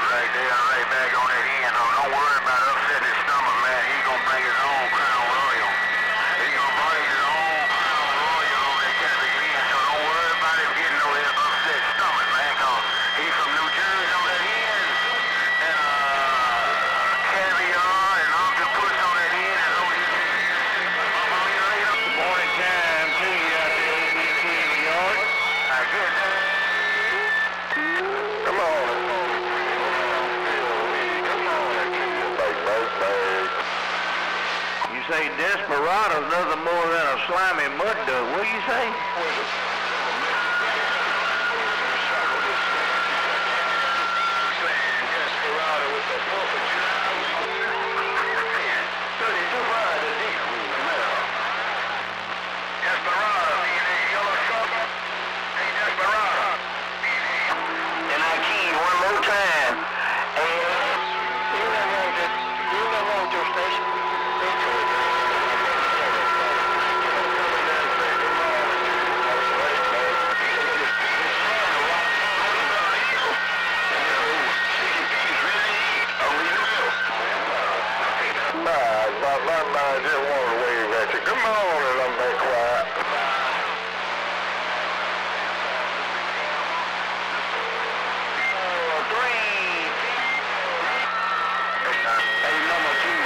right there, right back on that end. Don't worry about upsetting his stomach, man. He's gonna bring his own Crown Royal. He's gonna bring his own Crown Royal on that Catholic end, so don't worry about him getting no upset stomach, man, cause he's from New Jersey on that end. And caviar and octopus on that end is on his end. Good morning time to you out there in New York. I guess. Come on. You say Desperado's nothing more than a slimy mud duck. What do you say? Desperado with the 4th of July. 32 miles a deep. Desperado, being a yellow trucker. Hey, Desperado. And I key one more time. You never want your station. I just wanted to wave at you. Come on and I'm back quiet. Hey, number 2,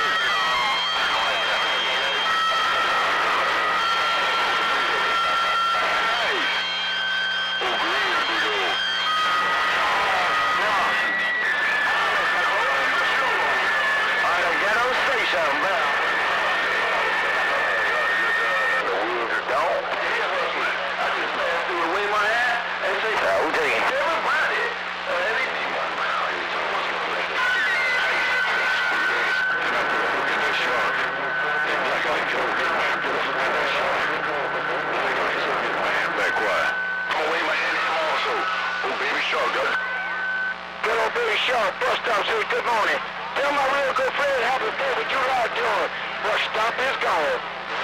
Sharp, bus stop says good morning. Tell my real good friend happy 4th of July to him. Bus stop is gone.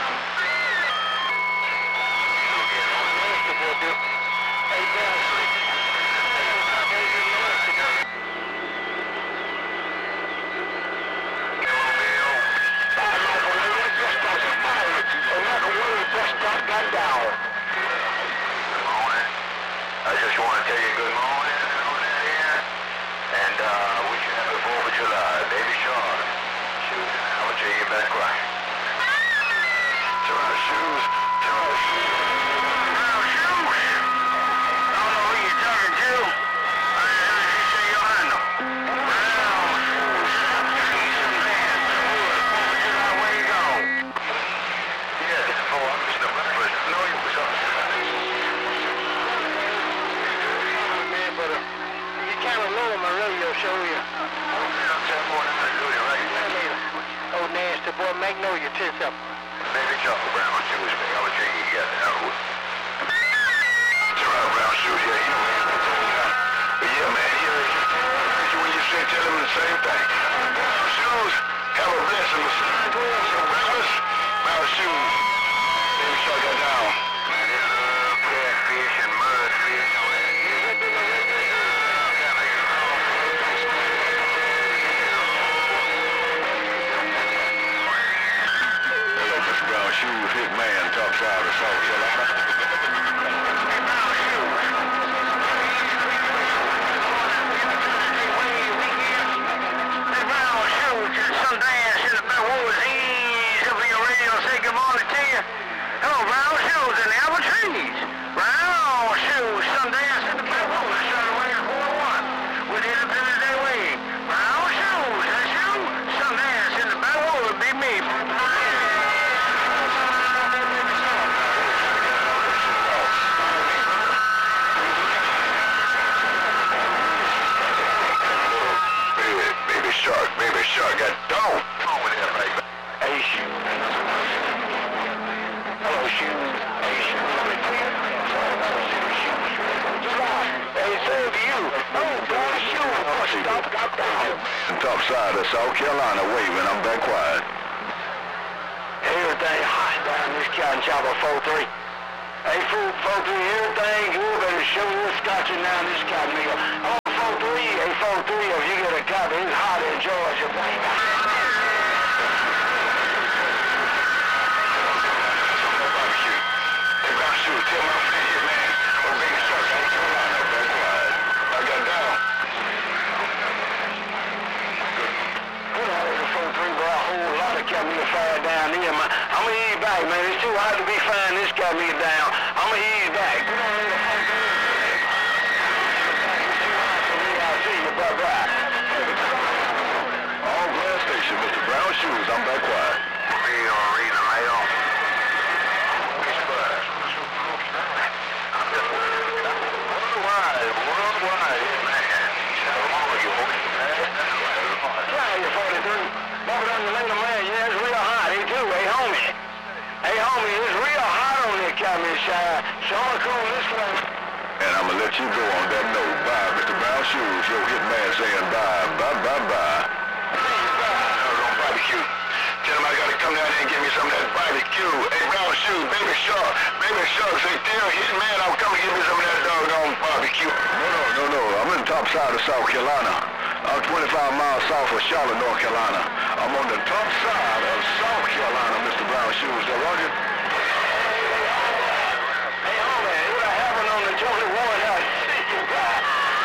I just want to tell you good morning. And wish you happy 4th of July, baby Sean. Shoes, I'm gonna tell you back right. Turn shoes, turn shoes. Now shoes. I don't know who you're talking to. I didn't say your handle. Now shoes. Decent man. 4th of July, where you go? Yeah, I'm just a breakfast. No, you was on. Show you. Oh, nasty boy, Magnolia tits up. Baby chocolate brown shoes, man. I would tell you got that out. Chocolate brown shoes, yeah, you know, man. But yeah, man, when you say, tell them the same thing. Brown shoes, have a blessing. Breakfast, brown shoes. Baby chocolate down. Catfish and mudfish. Shoes hit man topside of South Carolina. Brown shoes, some dance in the backwoods. Ease up in your radio and say good morning to you. Hello, brown shoes in the apple trees. Brown shoes, some dance in the backwoods. Started way at 401 with Independence Day Way. Brown shoes, that's you. Some dance in the backwoods, be me. Baby shark got dog. Over there, baby. Hey, shoe. Hello, shoe. Hey, shoe. Hey, same to you. Oh, brown shoe. Stop, got down. Topside of South Carolina waving. I'm back quiet. Everything hot down this county, chopper 4-3. Hey, 4-3, everything good. Better show you the scotching down this county, nigga. Oh, 4-3, hey, 4-3, Bobby. It's hot in Georgia, baby. Tell my friend here, man. Oh, baby, shark, I ain't too long. That's quiet. I got down. Good on the 4-3, bro. A whole lot of got me a fire down here, man. I'm gonna ease back, man. It's too hot to be flying this got me down. I'm gonna ease back. Good on the 4-3. It's too hot for me. I'll see you. Bye-bye. All Grand Station, Mr. Brown Shoes. I'm back quiet. Read the mail. Worldwide, man. Yeah, it's real hot. Hey, too. Hey, homie. Hey, homie, it's real hot on this cabin side. So I'm gonna call this one. And I'm gonna let you go on that note. Bye, Mr. Brown Shoes. Your hitman saying bye, bye, bye, bye. On barbecue. Tell him I gotta come down here and give me some of that barbecue. Hey, Brown Shoes, Baby Shark. Baby Shark say, tell hitman I'll come and give me some of that doggone barbecue. No. I'm in the top side of South Carolina. I'm 25 miles south of Charlotte, North Carolina. I'm on the top side of South Carolina, Mr. Brown Shoes. Is that Roger? Hey, homie, what happened on the Johnny Warren house? See you, guy.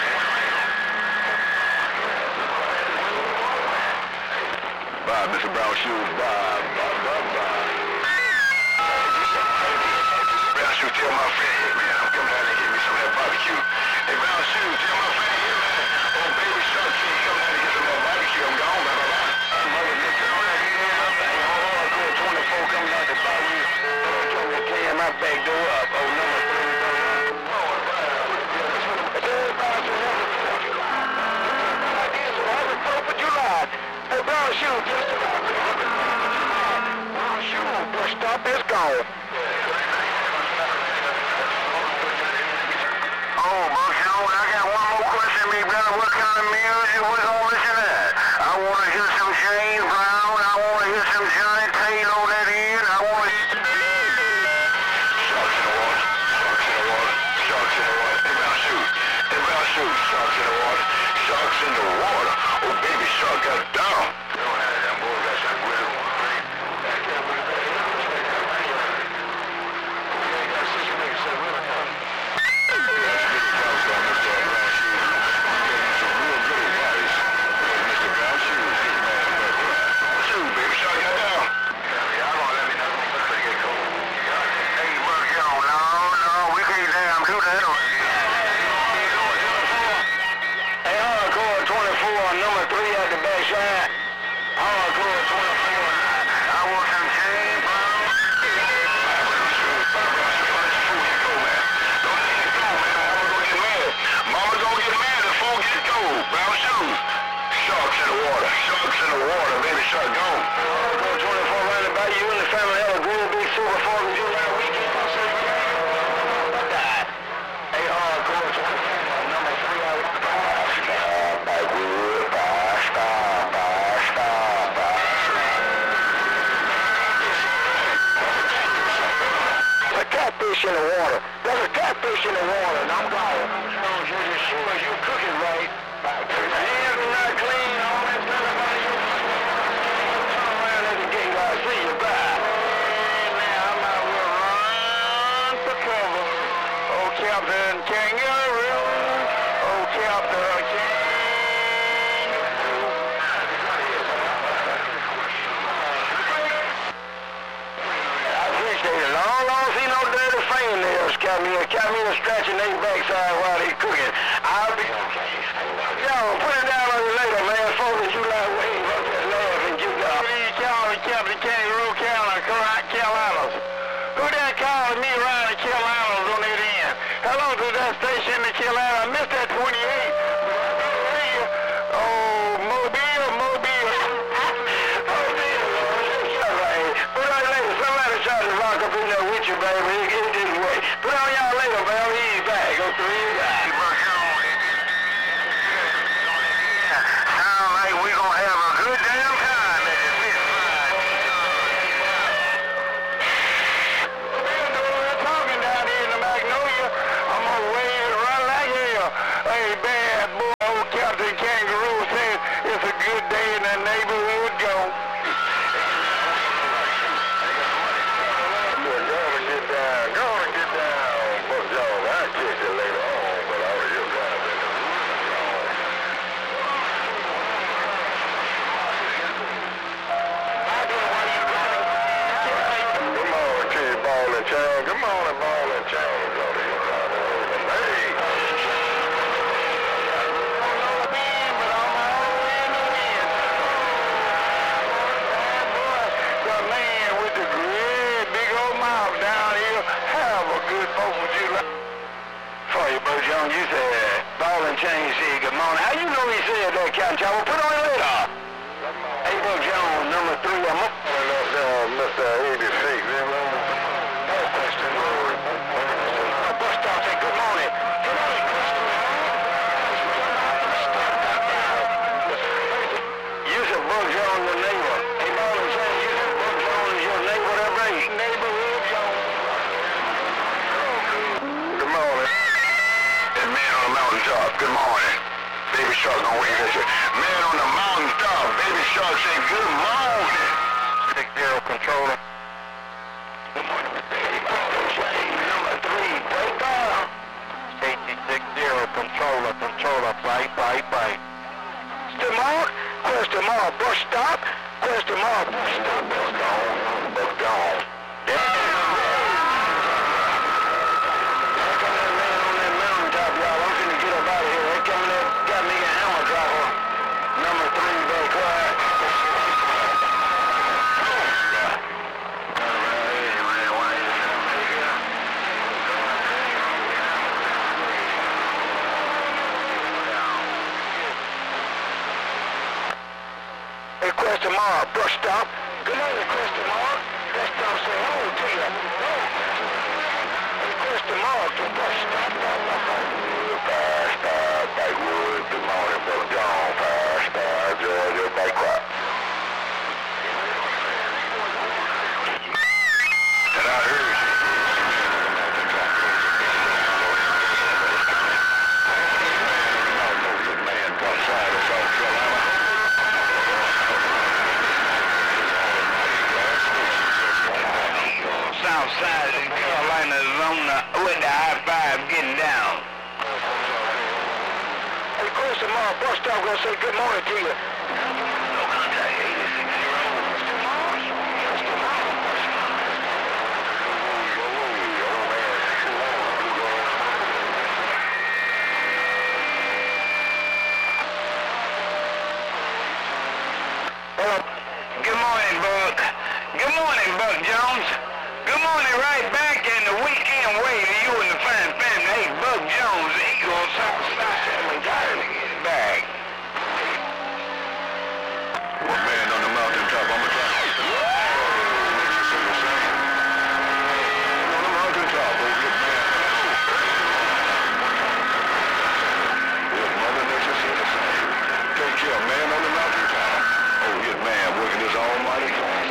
Bye, Mr. Brown Shoes. Bye. Brown Shoes, tell my friend here, man. I'm coming down and give me some of that barbecue. Hey, Brown Shoes, tell my friend here, man. Oh, Baby Shark, see you come down and get some of that barbecue. I'm gone, blah, blah, blah. Mother nigga, good 24 coming out the barbecue. Trying to tear my back door up. Oh, number 3. July. Hey, Brown Shoes, just Brown Shoes, bus stop is gone. Oh, Buckshot, I got one more question, me brother. What kind of music was all this and that? I want to hear some Shane Brown. I want to hear some Johnny Taylor on that end. I want to hear... Sharks in the water. Sharks in the water. Hey, Brown Shoes. Hey, Brown Shoes. Sharks in the water. Sharks in the water. Oh, Baby Shark got down. That boy got some grip. In the water. There's a catfish in the water, and I'm gone. As sure as you cook it right, hands are not clean, all that stuff about you. Turn around at the gate, I'll see you. Bye. Now I'm out here run for cover. Oh, Captain Kangaroo. Oh, Captain Kangaroo. I appreciate it. Long see no dirty fingernails, got me a scratching their backside while they cooking. I'll be okay. Yo, put it down on you later, man. 4th of July wave up there laughing, you got. Captain Kangaroo, Carolinas. Who that calling me around the Carolinas on that end? Hello to that station in the Carolina. I missed that 28. Oh, Mobile. Put on later. Somebody tried to rock up in there with you, baby. Get this way. Put on y'all later, man. He's back. Go through you guys. morning. How you know he said that, Captain Chopper? Put on your radar. Hey, Buck Jones, number 3. I'm up for Mr. 86. No question. Bus stop say good morning. Good morning, Christopher. You said Buck Jones, your neighbor. Hey, Marlon saying you said Buck Jones is your neighbor, that right? Neighborhood Jones. Good morning. That man on the mountaintop, good morning. Baby Shark gonna wave at you. Man on the mountaintop, Baby Shark say good morning. 60 controller. Good morning, Baby number 3, break up. 8060 controller, bye. Question mark, bus stop, question mark, bus stop, bus gone. Question mark, bus stop. Good morning, question mark. Bus stop say hello to you. Question mark, the bus stop. Fast, Backwood. Good morning, Buck Jones. Fast, Georgia, Backward. And I heard you. Man, bus side of South Carolina. South side of Carolina is on with the I-5 getting down. Hey, question mark, bus stop gonna say good morning to you. No contact, 8060. Good morning, Buck. Good morning, Buck Jones. Good morning, right back in the weekend way to you and the fine family. Hey, Buck Jones, Eagle, Southside, back. Well, man on the mountaintop, I'm a try. On the mountaintop, oh, good man. Yes, Mother Nature said the same. Take care, man on the mountaintop. Oh, yes, man, working this almighty cause.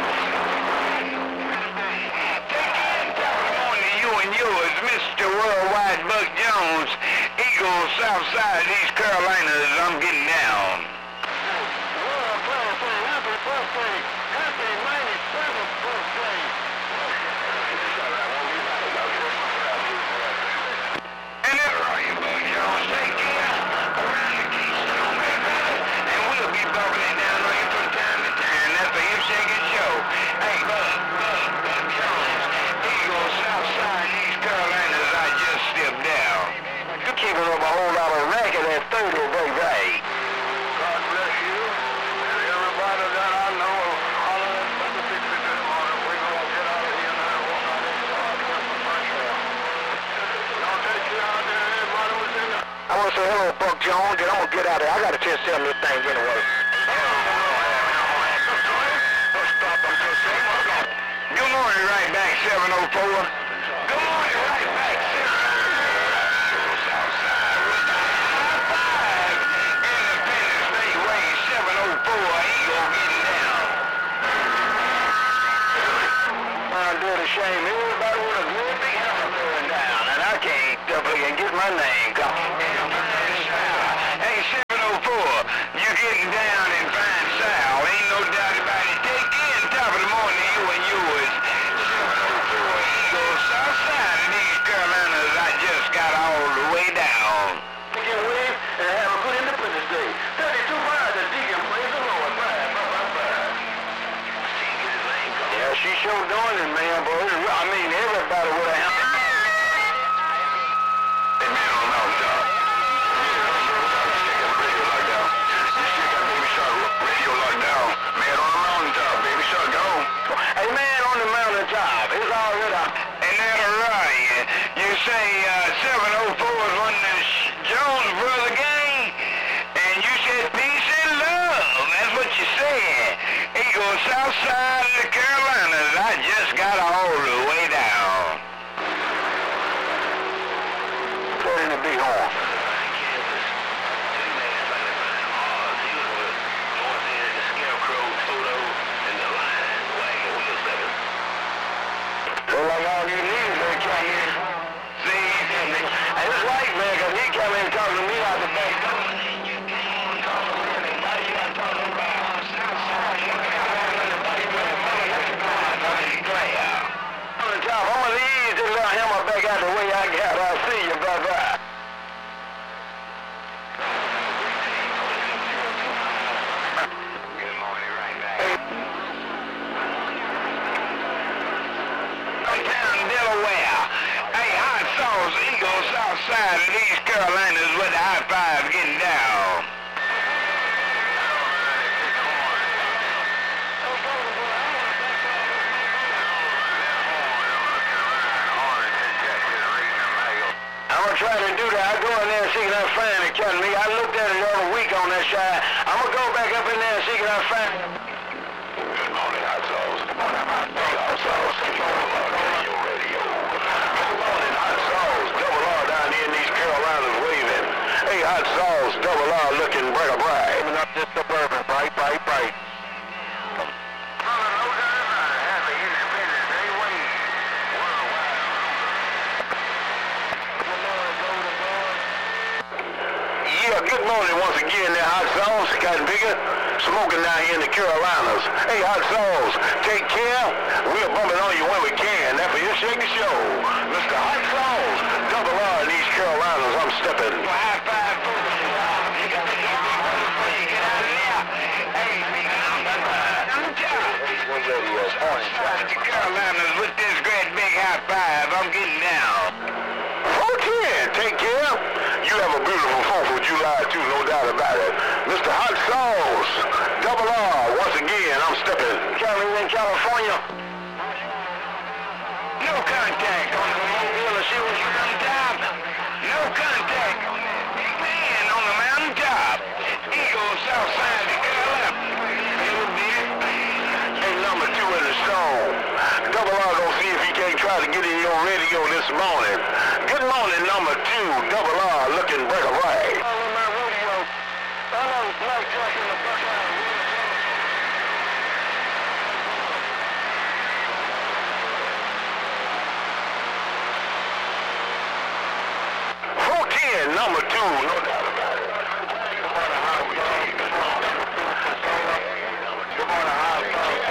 Yours, Mr. Worldwide Buck Jones, Eagle, Southside, East Carolinas, I'm getting down. Happy birthday, happy 97th birthday. And there are you, Buck Jones, take care, around the Keystone, and we'll be bubbling down on you from time to time. That's the Hip Shaking Show. Hey, Buck Jones, Eagle, Southside, East Carolinas, I just stepped down. You're keeping up a whole lot of racket at 30, right? God bless you. And everybody that I know hollering at the picture this morning. We're going to get out of here now. Walk out inside with the fresh air. Y'all take care out there, everybody was in there. I want to say hello, Buck Jones, and I'm going to get out of here. I got to test them this thing anyway. Good morning, right back, 704. Good morning, right back, 704. Southside with the I-5. Independence State Way, 704. Eagle getting down. Dirty shame. Everybody with a good big helmet going down, and I can't get my name called. Hey, 704, you getting down in fine style. Ain't no doubt about it. Take care, top of the morning, you and yours. 704 Eagle, Southside in East Carolina. south side of the Carolinas. I just got all the way down. Put in the big horn. Well, like all you need is they come in. See, and this white man, because he come in talking to me out the back door. I'm gonna ease this little hammer back out the way I got. I'll see you. Bye-bye. Delaware. Hey, Hot Sauce, Eagle, south side of these Carolinas with the high five getting down. I'm gonna try to do that. I go in there and see if I find it, Captain Me. I looked at it the other week on that side. I'm gonna go back up in there and see if I find it. Good morning, Hot Sauce. Good morning, Hot Sauce. Good morning, your radio. Good morning, Hot Sauce. Double R down here in these Carolinas waving. Hey, Hot Sauce, Double R looking bright, bright. Coming up this suburban, bright, bright, bright. Yeah, good morning once again there, Hot Sauce. Cotton Bigger, smoking down here in the Carolinas. Hey, Hot Sauce, take care. We're bumping on you when we can. That's for your shaky show. Mr. Hot Sauce, Double R in these Carolinas. I'm stepping. High five, you got to get out of there. Hey, I'm the job. The Carolinas with this great big high five. I'm getting down. 410, take care. You have a beautiful 4th of July too, no doubt about it. Mr. Hot Sauce, Double R, once again, I'm stepping. Cali in California. No contact on the mobile, she was on top. No contact. Big man on the mountaintop. Eagle, south side of the Carolina. Hey, number 2 in the stone. Double R gonna see if he can't try to get in your radio this morning. Good morning, number 2, Double R, looking bright away. Number 2, no doubt about it. Good morning, Hot Sauce. Good morning, Hot Sauce.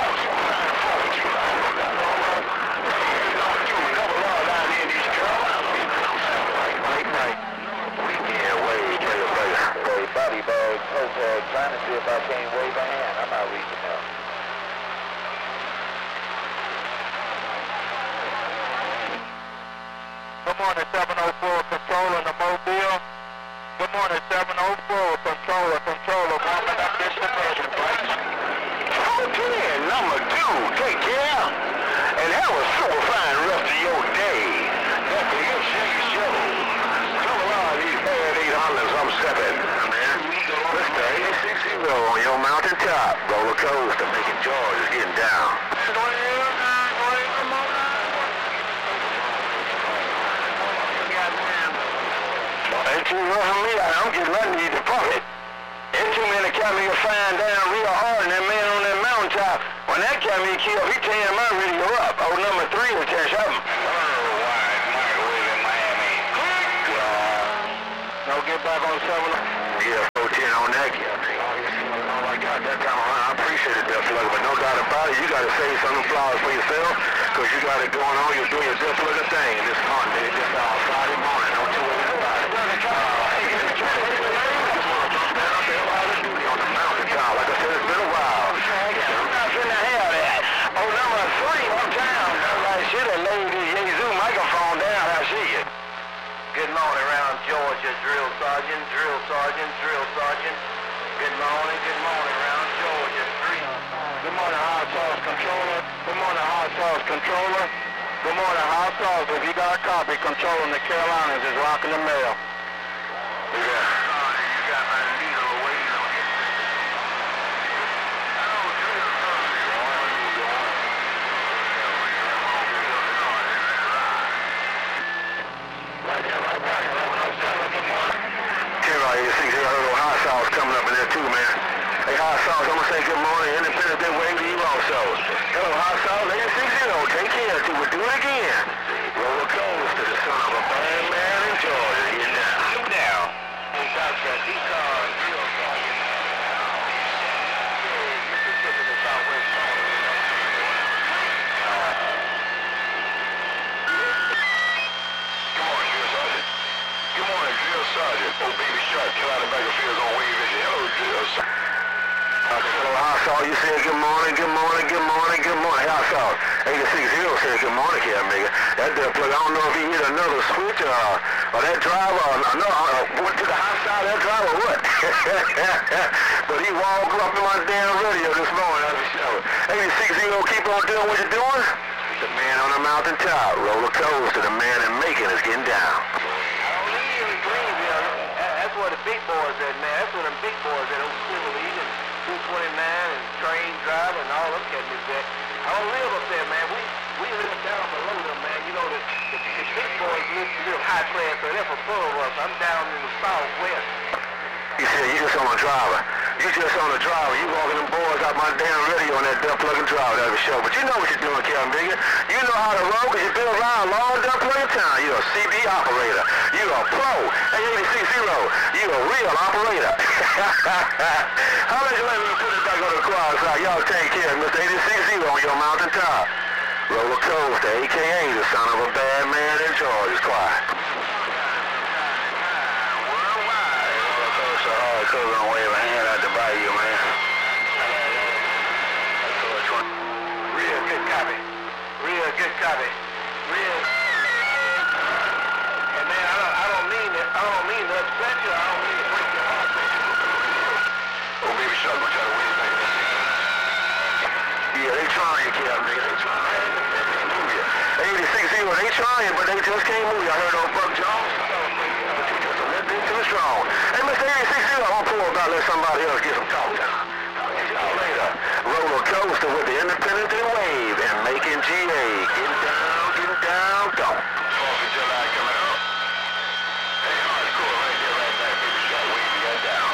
Number 2, Double R down here in these Carolinas. Yeah, wave, Hey, body bag, toe tag, trying to see if I can't wave a hand. I'm not reaching out. Good morning, 704 controller the Mobile. Good morning, 704 controller, warming up this suburban, right? 410, number 2, take care. And have a super fine rest of your day. That's the Shaky Show. Double R, these bad 800s, I'm stepping. Mr. 860 on your mountaintop. Roller coaster, making George is getting down. Ain't too much for me. I'm just letting you to pump it. Ain't too many Cammy flying down real hard and that man on that mountaintop. When that Cammy killed, he tearing my radio up. Oh, number 3 to tell something. No, get back on 7. Yeah, 410 on that. Oh my God, that time around, I appreciate it, Def Lugger, but no doubt about it, you got to save some flowers for yourself, because you got it going on, you're doing your Def Lugger thing, and it's hot, man, just Friday morning, don't you worry about it. On the mountaintop, like I said, it's been a while. I'm not finna have that. Oh, number 3, one time, I should have laid this Yazoo microphone down, I see you. Good morning around Georgia, drill sergeant, drill sergeant, drill sergeant. Good morning around Georgia, drill. Good morning, Hot Sauce controller. Good morning, Hot Sauce controller. Good morning, Hot Sauce. If you got a copy, controlling the Carolinas is rocking the mail. Yeah. You got my needle away on it. Hot Sauce. I'm going to say good morning. Independent Day wave to you also. Hello, Hot Sauce. 860. Take care. Till we do it again. Roller coaster, the son of a bad man in Georgia. Get down. Get down. Hey, Dr. D-Con, real sorry. Sergeant, old baby shark, Carolina Battlefield on wave vision. Hello, drill sergeant. Hello, Hot Sauce. You said good morning, good morning, good morning, good morning. Hot Sauce. 860 said good morning, Cam nigga. That there plug, I don't know if he hit another switch or that driver, went to the hot side of that driver or what. But he walked up in my damn radio this morning. That's for sure. 860, keep on doing what you're doing. The man on the mountaintop, roller coaster, the man in Macon is getting down. That's where the big boys at, man. That's where them big boys at, old Silver League and 229 and Train Drive and all them cats is at. I don't live up there, man. We live down below them, man. You know, the big boys live high class, so they're above us. I'm down in the southwest. You said you just on a driver. You just on a driver. You walking them boys out my damn radio on that dump plug and drive. That's for sure. But you know what you're doing, Kevin Bigger. You know how to roll because you've been around a long dump plug in town. You're a CB operator. You're a pro. 860. You're a real operator. How much later we put it back on the quad side? Y'all take care of Mr. 860 on your mountaintop. Roller coaster, a.k.a. the son of a bad man in Georgia. It's quiet. Cover and wave a hand out to buy you, man. Real good copy. Real good copy. Real. And man, I don't mean to upset you. I don't mean to break your heart. Oh, baby shark, we're trying to win things. Yeah, they trying, Kevin, nigga. They trying. 860, they trying, but they just can't move. I heard old Buck Jones. Too strong. Hey, Mr. 860, I'm pull about let somebody else get some talk time. Y'all later. Roller coaster with the Independent Day wave and Macon GA. Getting down, don't. 4th of July coming up. Hey, hardcore right there, right back, baby shark, wave you got down.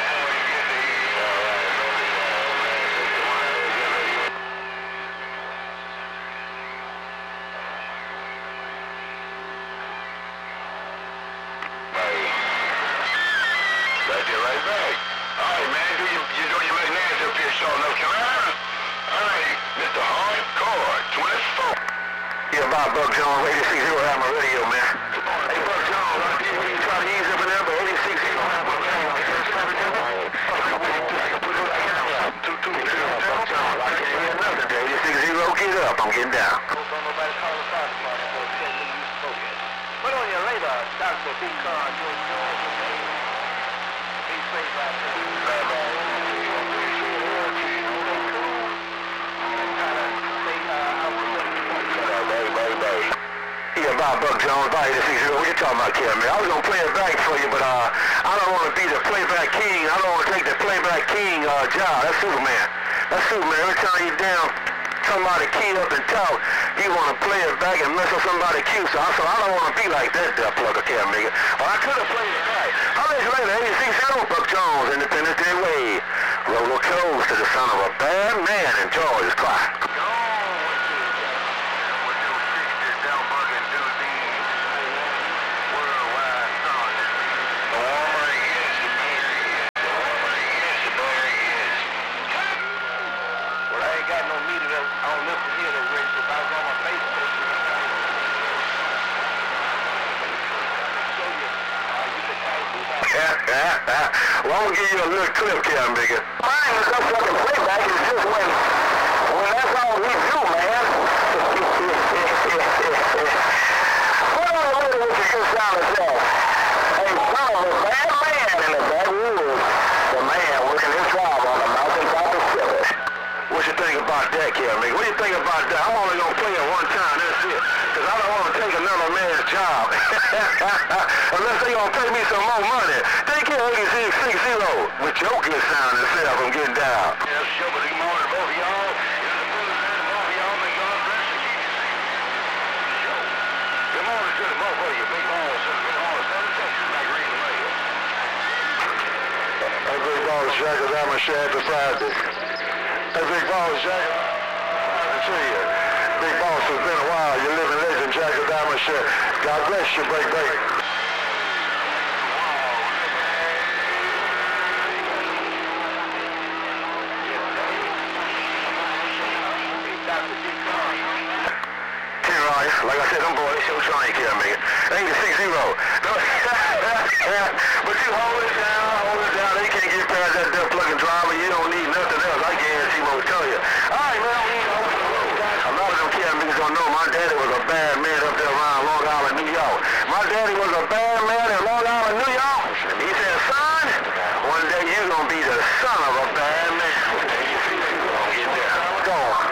Right back. All right, man. You know your McNair's up here, showing up, Carolina. All right, Mr. Hardcore, 24. Yeah, Bob Buck Jones, 860 have my radio, man. Hey, Buck Jones, you try to ease up in there, but 860 have my radio. Get up, I'm getting down. Put on your radar, Dr. D-Con, Yeah, Bob Buck Jones, about 860. What you talking about, Kevin? I was gonna play it back for you, but I don't want to be the playback king. I don't want to take the playback king job. That's Superman. That's Superman. Every time you down, somebody key up and talk, he want to play it back and mess up somebody's cue. So I don't want to be like that, plugger, Kevin, nigga. Well, I could have played it back. How much later? 860, Buck Jones, Independent Day wave. Roller coaster, the son of a bad man in Georgia's quiet. Well, I'm going to give you a little clip, Kevin Bigger. Mine is up for the playback. It's just when that's all we do, man. What on the way with your good sound is that? Hey, son of a bad man in the backwoods. The man working his job on the mountaintop of Philly. What you think about that, Kevin Bigger? What do you think about that? I'm only going to play it one time, that's it. Because I don't want to take another man's job. Unless they going to pay me some more money. Take care of 8660 with your good sound and self from getting down. Yeah, sure, but good morning, both of y'all. Both of y'all, may God bless you. Good morning to the both of you. Big balls, good morning, Southern Texas, like Reason Radio. Big Boss Jack, I'm a share beside you. Hey, Big Boss Jack, I see you. Big Boss, it's been a while. You living legend, Jack, I'm a share. God bless you, Break. Like I said, them boys, show trying to kill me. 8060. But you hold it down. They can't get past that dumb plugging driver. You don't need nothing else. I guarantee what we tell you. All right, man, we ain't over the road. A lot of them kill niggas don't know my daddy was a bad man up there around Long Island, New York. My daddy was a bad man in Long Island, New York. He said, son, one day you're going to be the son of a bad man. Get there. Go on.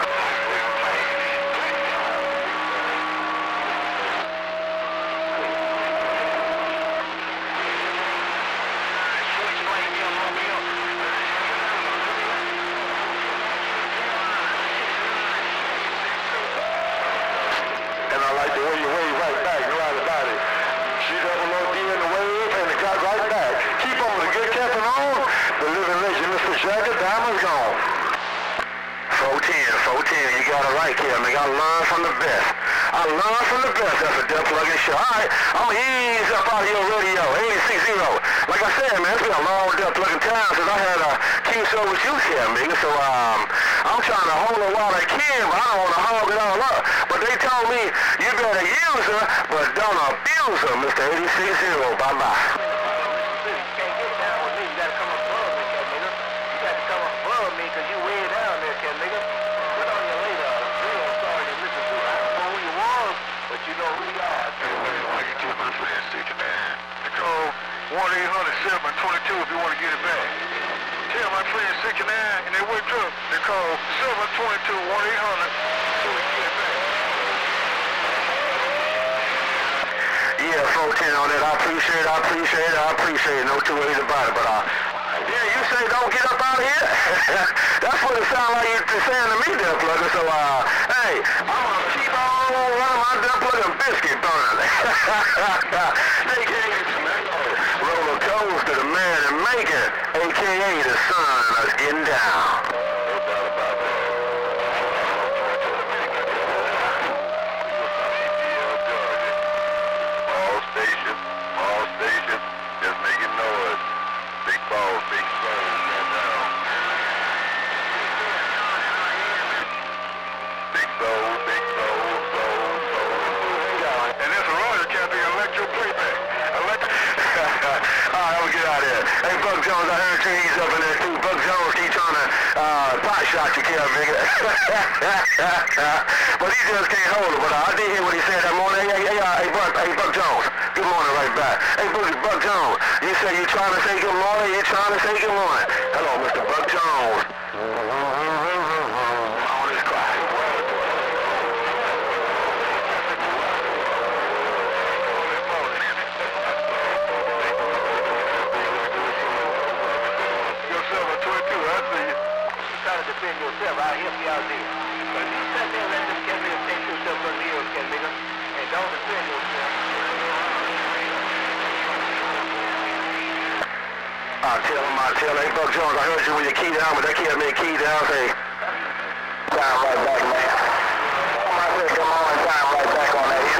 You got it right here, man. I learned from the best. That's a death plugging shit. All right, I'm going to ease up out of your radio, 8060. Like I said, man, it's been a long death plugging time since I had a King Show with you here, nigga. So, I'm trying to hold it while I can, but I don't want to hog it all up. But they told me, you better use her, but don't abuse her, Mr. 8060. Bye-bye. Call 1-800-722 if you want to get it back. Tell my friend 69 and they wake up. They call 722 1-800 so we can get it back. Yeah, 410 on that. I appreciate it. No two ways about it, but yeah, you say don't get up out of here. That's what it sounds like you're saying to me, there, plugger. So, hey, I'm gonna keep on running my dumb plugger biscuit burner. Stay roller coaster, the man in Macon, a.k.a. the sun is getting down. All stations, just making noise. Big balls, big souls, man down. Big souls, souls. And this Royal can't be electro playback. Alright, I'm gonna get out of here. Hey, Buck Jones, I heard trees up in there too. Buck Jones keep trying to pot shot you, kill nigga. But he just can't hold it. But I did hear what he said that morning. Hey, Buck Jones. Good morning, right back. Hey, Buck Jones. You said you trying to say good morning. You trying to say good morning. Hello, Mr. Buck Jones. On this clock. Defend yourself, I'll help you out there. But if you sit there and let this cat nigga take yourself from the hills, cat nigga, and don't defend yourself. I tell him, hey, Buck Jones, I heard you when you key down, but that kid made key down, say, time right back, man. I said, come on, time right back on that.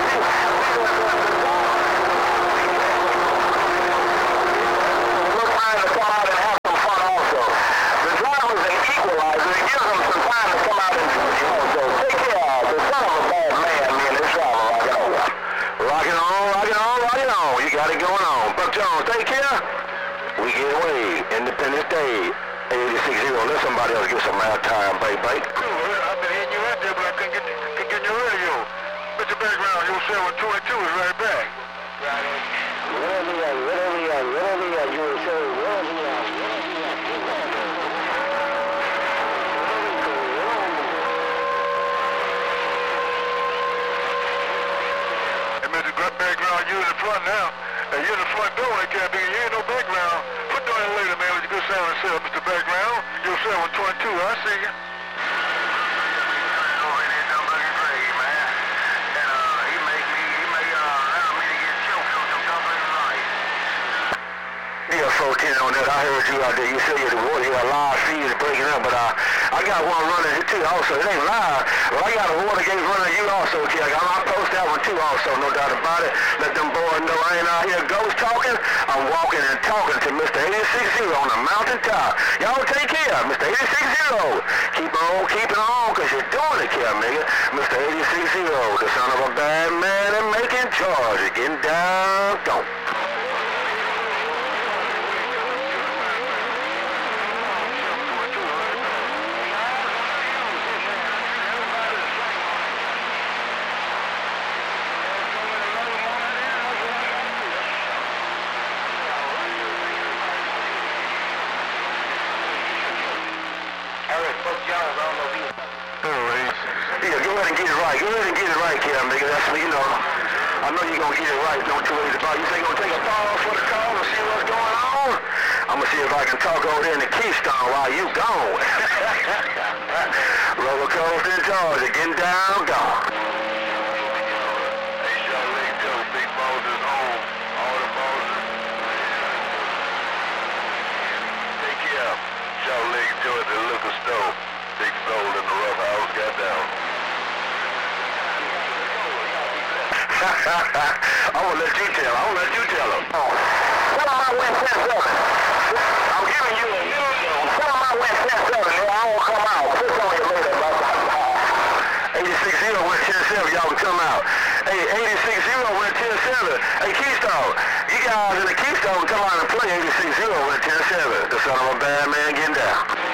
We're trying to come out and have some fun also. The driver's an equalizer. It gives them some time to come out and so take care of the son of a bad man, me and this driver rocking on. You got it going on. Buck Jones, take care. We get away. Independence Day. 8060. Let somebody else get some mad time, baby. Cool. I've been hitting you out there, but I couldn't get your radio. Mr. Background, your 722 is right back. Whatever you were saying, Hey, Mr. Background, you in the front now. Hey, you're in the front door, that can't be. You ain't no background. Put down that later, man, with your good sound and self, Mr. Background. Your 722, I see you. Yeah, 410 on that. I heard you out there. You said you had a live feed breaking up, but I got one running here too also. It ain't live, but I got a water gate running you also, Kick. I'll post that one too also, no doubt about it. Let them boys know I ain't out here ghost talking. I'm walking and talking to Mr. 860 on the mountaintop. Y'all take care, Mr. 860. Keep on keeping on, because you're doing it, Kick, nigga. Mr. 860, the son of a bad man and making charge. Getting down, don't. Yeah, go ahead and get it right. Go ahead and get it right, Kid, nigga. That's what, you know. I know you're going to get it right. Don't you worry about it. You think you're going to take a pause for the call and see what's going on? I'm going to see if I can talk over there in the Keystone while you gone. Roller coaster in Georgia, getting down, gone. Hey, Shaw Lake Joe, Big Balls is home. All the balls. Take care. Shaw Lake Joe at the liquor store. Big soul in the rough house got down. I'm gonna let you tell him. Tell him I went 10-7. I'm giving you a new deal. Tell him I went 10-7, man. I won't come out. Push on you later, brother. 86-0 went 10-7. Y'all can come out. Hey, 86-0 went 10-7. Hey, Keystone. You guys in the Keystone come out and play. 86-0 went 10-7. The son of a bad man getting down.